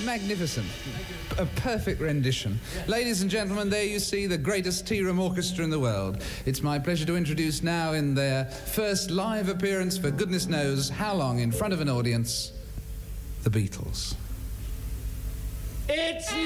magnificent. A perfect rendition. Ladies and gentlemen, there you see the greatest tea room orchestra in the world. It's my pleasure to introduce now, in their first live appearance for goodness knows how long in front of an audience, the Beatles. It's